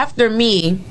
after me,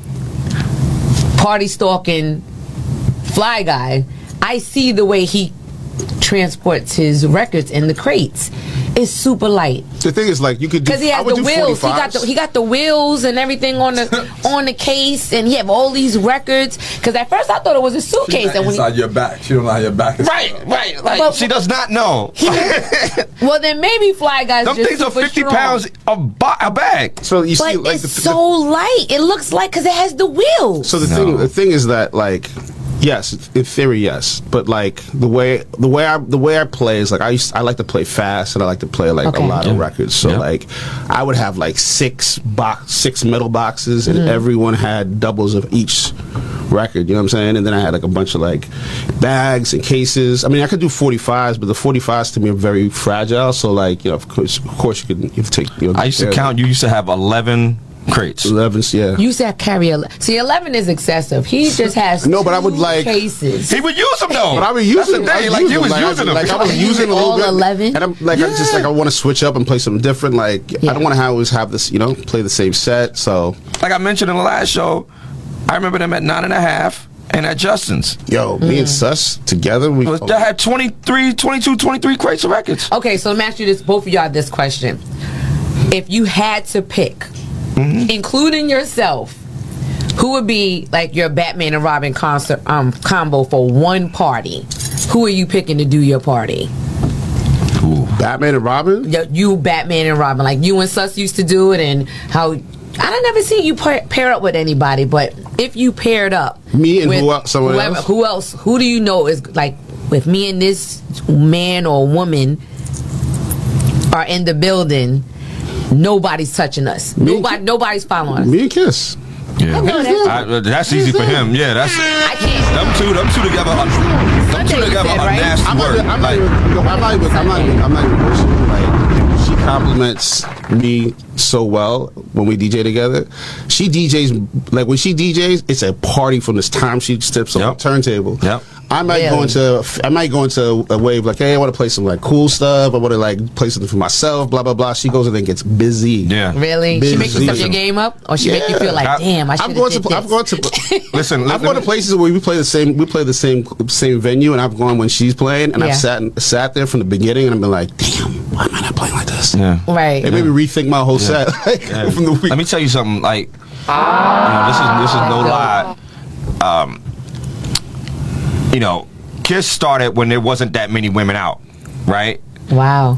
party stalking Fly Guy, I see the way he transports his records in the crates. It's super light. The thing is, like, you could do, because he has the wheels. 45s. He got the wheels and everything on the case, and he have all these records. Because at first I thought it was a suitcase. And when inside your back, she don't know how your back is. Right. Like, she does not know. Well, then maybe Fly Guy's Them just things are super 50 strong. pounds a bag. So you But see, like, it's so light. It looks like because it has the wheels. So the thing is that, like, yes, in theory, yes, but like the way I play is like I like to play fast, and I like to play like a lot of records. So like I would have like six metal boxes, and everyone had doubles of each record. You know what I'm saying? And then I had like a bunch of like bags and cases. I mean, I could do 45s, but the 45s to me are very fragile. So like, you know, of course you can take. You know, I used to count. You used to have 11 crates. 11, yeah. You said carry 11 is excessive. He just has no, but I would like cases. He would use them though. But I would use them. Like he was using them. Like I was using a little all bit. 11? And I'm like, I just like I want to switch up and play something different. Like I don't want to always have this, you know, play the same set. So like I mentioned in the last show, I remember them at 9.5 and at Justin's. Yo, me and Sus together, we had 23 crates of records. Okay, so let me ask you this, both of y'all, this question. If you had to pick, including yourself, who would be like your Batman and Robin concert combo for one party? Who are you picking to do your party? Ooh. Batman and Robin? You Batman and Robin, like you and Sus used to do it, and how I never see you pair up with anybody, but if you paired up, me and with someone else? Who else? Who do you know is like with me and this man or woman are in the building? Nobody's touching us. Nobody's following us. Me and Kiss. Yeah, that's easy for him. Yeah, that's. I can't. Them two together. Them two together are nasty work. I'm not even bullshitting. Like, she compliments me so well when we DJ together. She DJs, like when she DJs, it's a party from this time she steps on the turntable. Yep. I might go into a wave like, hey, I want to play some like cool stuff. I want to like play something for myself. Blah blah blah. She goes in and gets busy. Yeah, really. Busy. She makes you step your game up, or she make you feel like, damn, I should have did this. I've gone to listen. I've gone to places where we play the same venue, and I've gone when she's playing, and I've sat there from the beginning, and I've been like, damn, why am I not playing like this? Yeah, right. It made me rethink my whole set from the week. Let me tell you something. Like, you know, this is no lie. You know, Kiss started when there wasn't that many women out, right? Wow.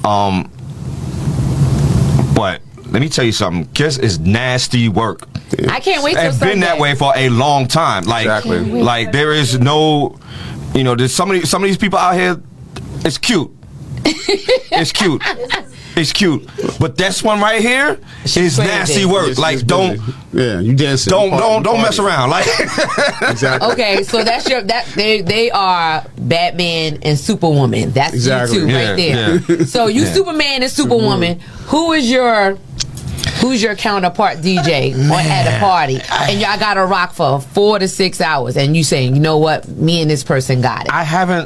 But let me tell you something. Kiss is nasty work. I can't wait till It's Sunday. been that way for a long time. Like, like there is no, you know, there's some of these people out here. It's cute. It's cute. It's cute, but this one right here is nasty work. Like, you dancing. Don't mess around. Like, exactly. Okay, so that's they are Batman and Superwoman. That's you two right there. Yeah. So you Superman and Superwoman. Who's your counterpart DJ at a party, and y'all got to rock for 4 to 6 hours, and you saying, you know what, me and this person got it. I haven't.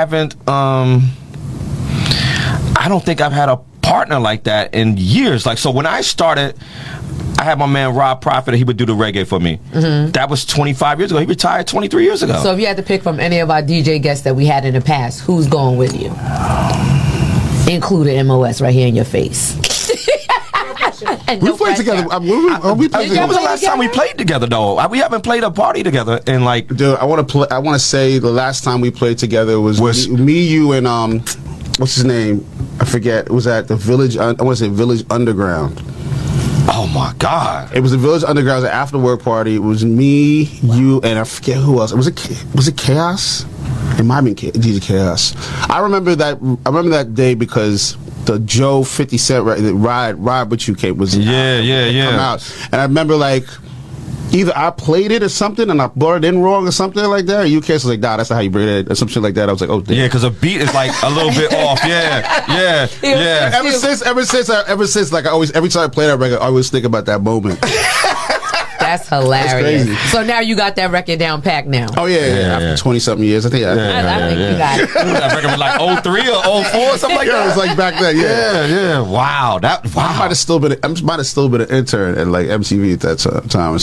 I don't think I've had a partner like that in years. Like, so when I started, I had my man Rob Prophet. He would do the reggae for me. That was 25 years ago. He retired 23 years ago. So if you had to pick from any of our DJ guests that we had in the past, who's going with you? Including MOS right here in your face. We played together. We played When was the last time we played together, though? We haven't played a party together in like. Dude, I want to say the last time we played together was me, you, and what's his name? I forget. It was at the Village. I want to say Village Underground. Oh my God! It was the Village Underground. It was an after work party. It was me, you, and I forget who else. Was it Chaos? It might have been DJ Chaos. I remember that day because the Joe 50 Cent ride with you came was come out, and I remember like. Either I played it or something and I brought it in wrong or something like that, or UK was like, nah, that's not how you bring it, or some shit like that. I was like, oh, damn. Yeah, because a beat is like a little bit off. Yeah. Ever since, like, every time I play that record, I always think about that moment. That's hilarious. That's so now you got that record down packed now. Oh yeah. After 20-something years, I think. I think you got it. That record was like 03 or 04, something like that. It was like back then. Yeah. Wow. I might have still been an intern at like MTV at that time.